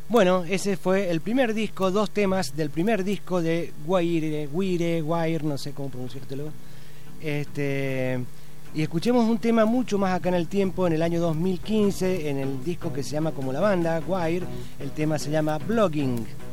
Bueno, ese fue el primer disco, 2 temas del primer disco de Wire, no sé cómo pronunciártelo. Y escuchemos un tema mucho más acá en el tiempo, en el año 2015, en el disco que se llama como la banda, Wire. El tema se llama Blogging.